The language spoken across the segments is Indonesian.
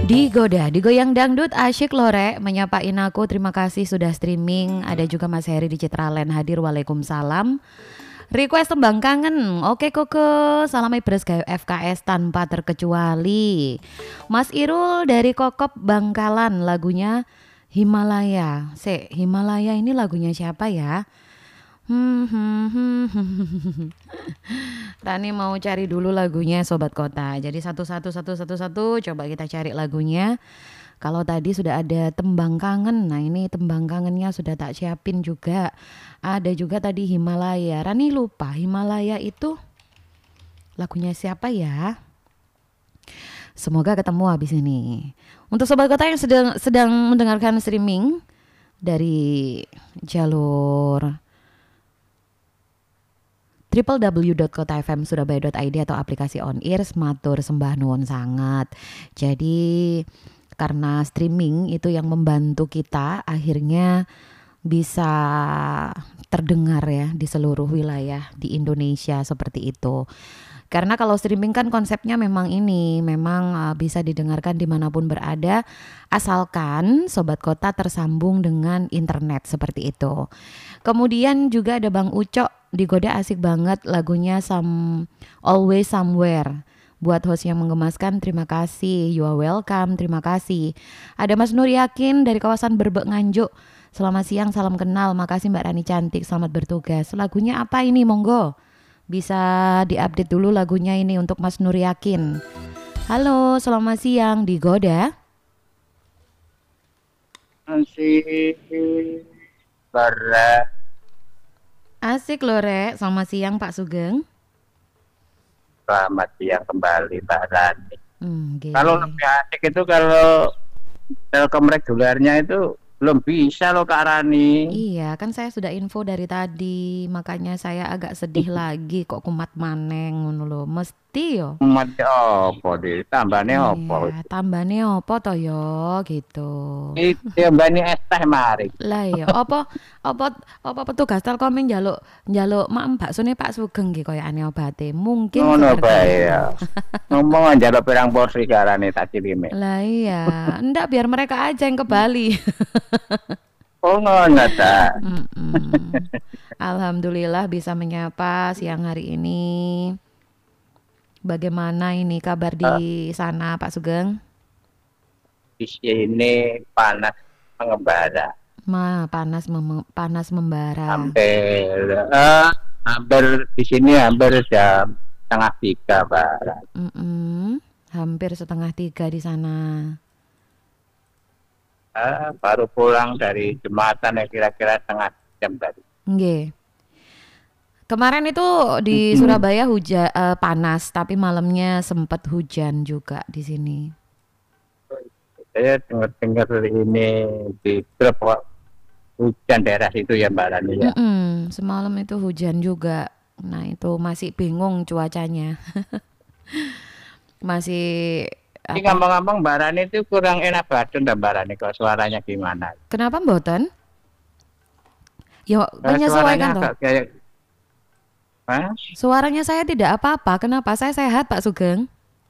Digoda, digoyang dangdut asyik lore, menyapain aku, terima kasih sudah streaming. Ada juga Mas Heri di Citraland hadir, waalaikumsalam. Request tembang kangen, oke koko, salam ibres gayo FKS tanpa terkecuali. Mas Irul dari Kokop Bangkalan, lagunya Himalaya. Himalaya ini lagunya siapa ya? Rani mau cari dulu lagunya Sobat Kota. Jadi satu-satu coba kita cari lagunya. Kalau tadi sudah ada tembang kangen, nah ini tembang kangennya sudah tak siapin juga. Ada juga tadi Himalaya. Rani lupa Himalaya itu lagunya siapa ya? Semoga ketemu habis ini. Untuk Sobat Kota yang sedang mendengarkan streaming dari jalur www.kotafmsurabaya.id atau aplikasi on air, matur sembah nuwun sangat. Jadi karena streaming itu yang membantu kita akhirnya bisa terdengar ya di seluruh wilayah di Indonesia seperti itu. Karena kalau streaming kan konsepnya memang bisa didengarkan dimanapun berada, asalkan Sobat Kota tersambung dengan internet seperti itu. Kemudian juga ada Bang Ucok, digoda asik banget lagunya Always Somewhere. Buat host yang menggemaskan, terima kasih. You are welcome, terima kasih. Ada Mas Nur Yakin dari kawasan Berbek Nganjuk. Selamat siang, salam kenal. Makasih Mbak Rani cantik, selamat bertugas. Lagunya apa ini, monggo? Bisa diupdate dulu lagunya ini untuk Mas Nur Yakin. Halo, selamat siang, digoda. Masih berat. Asik loh Rek, selamat siang Pak Sugeng. Selamat siang kembali Mbak Rani. Okay. Kalau lebih asik itu kalau Telkom regulernya itu belum bisa loh Kak Rani. Iya kan saya sudah info dari tadi, makanya saya agak sedih lagi kok kumat maneng ngono lho. Mesti yo. Kumat opo di tambane opo? Iya, tambane opo to yo gitu. Itu tambane es teh mari. Lah ya, apa petugas Telkom njaluk mak baksone Pak Sugeng nggih koyokane obate. Mungkin ngono bae ya. Ngomong njaluk pirang porsi Kak Rani tak cilime. Lah iya, ndak biar mereka aja yang ke Bali. Oh ngono ta. Alhamdulillah bisa menyapa siang hari ini. Bagaimana ini kabar di sana Pak Sugeng? Di sini panas mengembara. Panas membara. Hampir di sini hampir jam 2:30 Pak. Hampir 2:30 di sana. Baru pulang dari jumatan ya kira-kira setengah jam tadi. Nggih. Kemarin itu di Surabaya hujan panas, tapi malamnya sempat hujan juga di sini. Saya dengar ini di grup hujan daerah situ ya Mbak Rani ya. Semalam itu hujan juga. Nah itu masih bingung cuacanya. Masih. Ini ngomong-ngomong Mbak Rani itu kurang enak badan Mbak Rani, kok suaranya gimana? Kenapa mboten? Ya menyesuaikan toh. Suaranya saya tidak apa-apa. Kenapa? Saya sehat Pak Sugeng.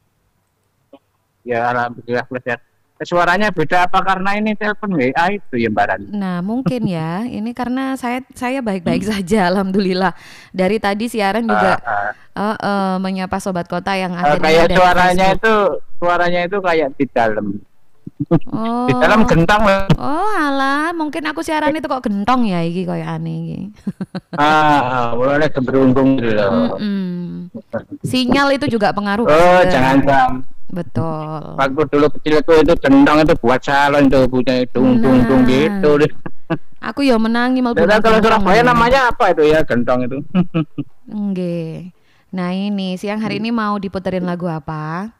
Ya alhamdulillah sehat. Suaranya beda apa karena ini telepon WA itu ya Mbak Rani? Nah mungkin ya. Ini karena saya baik-baik saja alhamdulillah. Dari tadi siaran juga menyapa Sobat Kota yang akhirnya kayak suaranya itu kayak di dalam. Di dalam gentong. Oh alah, mungkin aku siaran itu kok gentong ya iki koyo aneh iki. Mulai keberuntung gitu loh. Sinyal itu juga pengaruh. Jangan. Betul. Waktu dulu kecil itu gentong itu buat salon itu punya dung gitu. Aku ya menangi malah. Kalau Surabaya namanya apa itu ya gentong itu? Nggih. Nah ini siang hari ini mau diputerin lagu apa?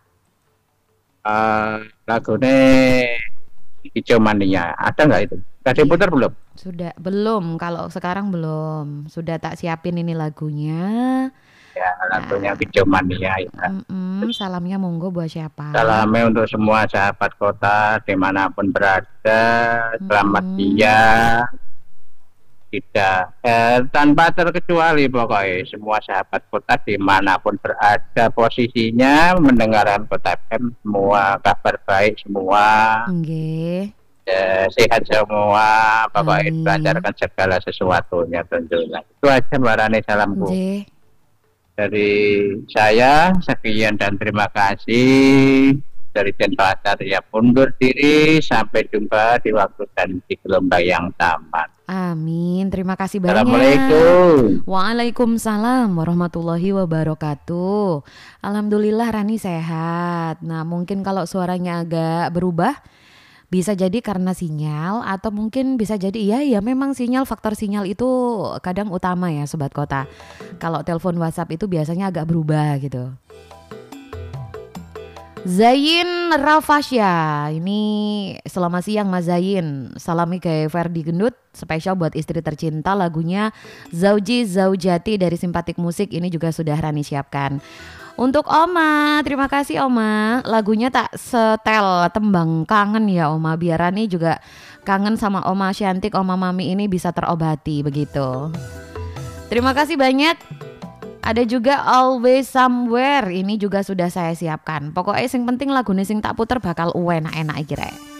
Lagunya Hijau Mania ada nggak itu? Sudah diputar belum? Sudah belum. Kalau sekarang belum. Sudah tak siapin ini lagunya. Ya lagunya Hijau Mania ya. Salamnya monggo buat siapa? Salamnya untuk semua sahabat kota dimanapun berada. Selamat siang. tidak tanpa terkecuali pokoknya semua sahabat kota dimanapun berada posisinya mendengarkan Kota FM semua kabar baik semua, Nggih. sehat semua, pokoknya Amin. dilancarkan segala sesuatunya tentunya. Itu aja Mbak Rani salamku. Nggih. Dari saya sekian dan terima kasih. Dari Denpasar ya undur diri, sampai jumpa di waktu dan di gelombang yang sama. Amin. Terima kasih banyak. Assalamualaikum. Waalaikumsalam warahmatullahi wabarakatuh. Alhamdulillah Rani sehat. Nah, mungkin kalau suaranya agak berubah bisa jadi karena sinyal atau mungkin bisa jadi ya memang sinyal, faktor sinyal itu kadang utama ya sobat kota. Kalau telepon WhatsApp itu biasanya agak berubah gitu. Zain Rafasya, ini selamat siang Mas Zain. Salami ke Ferdi Gendut, spesial buat istri tercinta, lagunya Zauji Zaujati dari Simpatik Musik, ini juga sudah Rani siapkan. Untuk Oma, terima kasih Oma. Lagunya tak setel tembang kangen ya Oma, biar Rani juga kangen sama Oma Syantik, Oma Mami ini bisa terobati begitu. Terima kasih banyak. Ada juga Always Somewhere, ini juga sudah saya siapkan. Pokoknya sing penting lagu sing tak puter bakal enak-enak iki rek.